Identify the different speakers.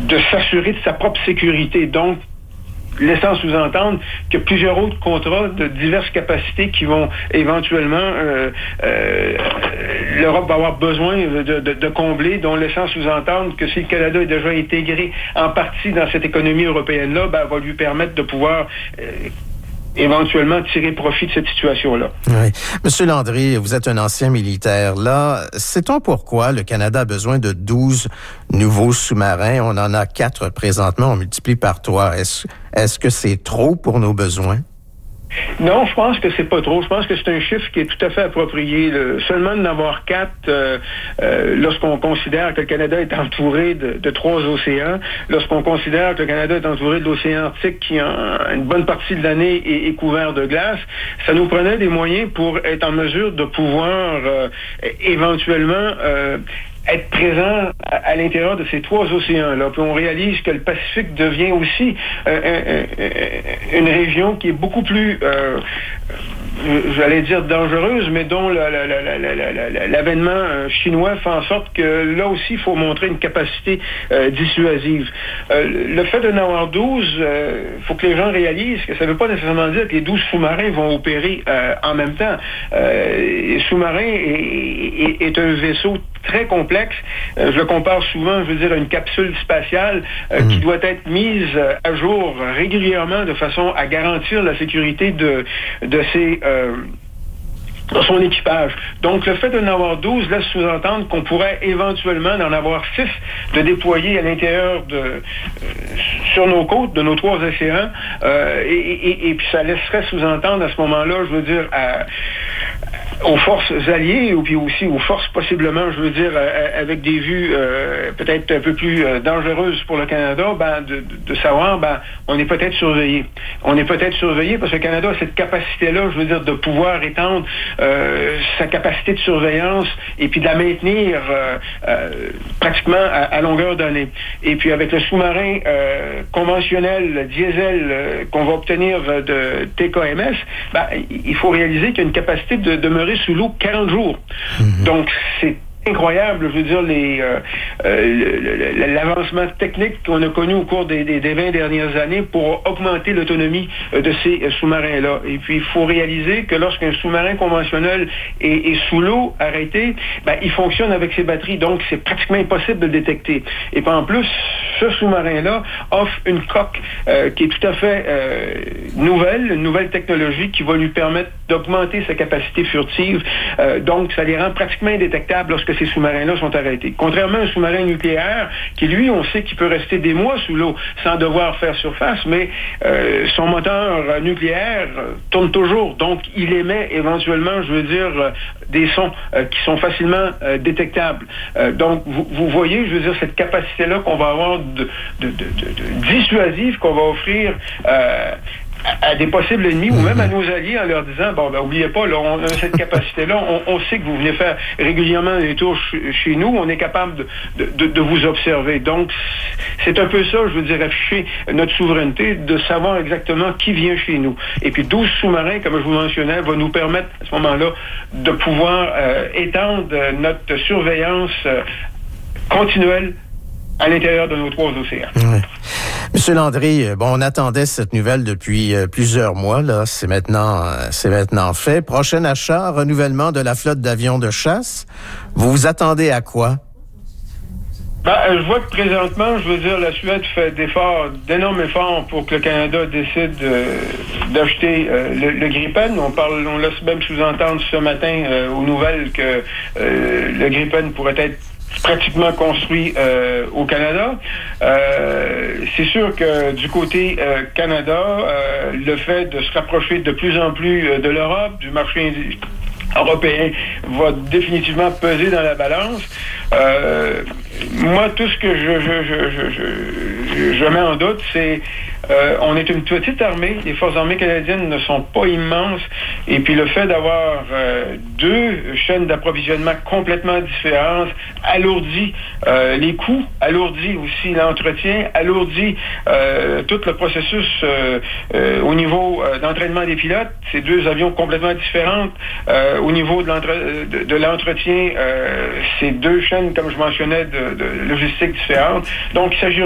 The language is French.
Speaker 1: de s'assurer de sa propre sécurité. Donc, laissant sous-entendre qu'il y a plusieurs autres contrats de diverses capacités qui vont éventuellement l'Europe va avoir besoin de combler, dont laissant sous-entendre que si le Canada est déjà intégré en partie dans cette économie européenne-là, va lui permettre de pouvoir éventuellement tirer profit de cette situation-là.
Speaker 2: Oui. Monsieur Landry, vous êtes un ancien militaire. Là, sait-on pourquoi le Canada a besoin de 12 nouveaux sous-marins? On en a 4 présentement, on multiplie par 3. Est-ce que c'est trop pour nos besoins?
Speaker 1: Non, je pense que c'est pas trop. Je pense que c'est un chiffre qui est tout à fait approprié. Seulement d'en avoir 4, lorsqu'on considère que le Canada est entouré de 3 océans, lorsqu'on considère que le Canada est entouré de l'océan Arctique qui, en une bonne partie de l'année, est couvert de glace, ça nous prenait des moyens pour être en mesure de pouvoir éventuellement être présent à l'intérieur de ces 3 océans-là. Puis on réalise que le Pacifique devient aussi une région qui est beaucoup plus, j'allais dire dangereuse, mais dont l'avènement chinois fait en sorte que là aussi, il faut montrer une capacité dissuasive. Le fait d'en avoir 12, il faut que les gens réalisent que ça ne veut pas nécessairement dire que les 12 sous-marins vont opérer en même temps. Les sous-marins est un vaisseau très complexe. Je le compare souvent, je veux dire, à une capsule spatiale qui doit être mise à jour régulièrement de façon à garantir la sécurité de son équipage. Donc, le fait d'en avoir 12 laisse sous-entendre qu'on pourrait éventuellement en avoir 6 de déployer à l'intérieur sur nos côtes, de nos 3 océans, et puis ça laisserait sous-entendre à ce moment-là, je veux dire, aux forces alliées, ou puis aussi aux forces possiblement, je veux dire, avec des vues peut-être un peu plus dangereuses pour le Canada, de savoir, on est peut-être surveillé. On est peut-être surveillé parce que le Canada a cette capacité-là, je veux dire, de pouvoir étendre sa capacité de surveillance et puis de la maintenir pratiquement à longueur d'année. Et puis avec le sous-marin conventionnel diesel qu'on va obtenir de TKMS, il faut réaliser qu'il y a une capacité de demeurer sous l'eau 40 jours. Donc c'est incroyable, je veux dire, l'avancement technique qu'on a connu au cours des 20 dernières années pour augmenter l'autonomie de ces sous-marins-là. Et puis, il faut réaliser que lorsqu'un sous-marin conventionnel est sous l'eau, arrêté, il fonctionne avec ses batteries, donc c'est pratiquement impossible de le détecter. Et puis, en plus, ce sous-marin-là offre une coque qui est tout à fait nouvelle, une nouvelle technologie qui va lui permettre d'augmenter sa capacité furtive. Donc, ça les rend pratiquement indétectables lorsque ces sous-marins-là sont arrêtés. Contrairement à un sous-marin nucléaire, qui lui, on sait qu'il peut rester des mois sous l'eau sans devoir faire surface, mais son moteur nucléaire tourne toujours. Donc, il émet éventuellement, je veux dire, des sons qui sont facilement détectables. Donc, vous voyez, je veux dire, cette capacité-là qu'on va avoir de dissuasive qu'on va offrir à des possibles ennemis ou même à nos alliés en leur disant, oubliez pas, là, on a cette capacité-là, on sait que vous venez faire régulièrement des tours chez nous, on est capable de vous observer. Donc, c'est un peu ça, je veux dire, afficher notre souveraineté, de savoir exactement qui vient chez nous. Et puis 12 sous-marins, comme je vous mentionnais, va nous permettre, à ce moment-là, de pouvoir étendre notre surveillance continuelle à l'intérieur de nos 3 océans.
Speaker 2: Oui. Monsieur Landry, on attendait cette nouvelle depuis plusieurs mois. Là, c'est maintenant fait. Prochain achat, renouvellement de la flotte d'avions de chasse. Vous vous attendez à quoi?
Speaker 1: Je vois que présentement, je veux dire, la Suède fait d'énormes efforts pour que le Canada décide d'acheter le Gripen. On laisse même sous-entendre ce matin aux nouvelles que le Gripen pourrait être pratiquement construit au Canada. C'est sûr que du côté Canada, le fait de se rapprocher de plus en plus de l'Europe, du marché européen, va définitivement peser dans la balance. Moi, tout ce que je mets en doute, c'est on est une petite armée. Les forces armées canadiennes ne sont pas immenses. Et puis le fait d'avoir 2 chaînes d'approvisionnement complètement différentes alourdit les coûts, alourdit aussi l'entretien, alourdit tout le processus au niveau d'entraînement des pilotes. C'est 2 avions complètement différents. Au niveau de l'entretien, c'est 2 chaînes, comme je mentionnais, de logistique différentes. Donc, il s'agit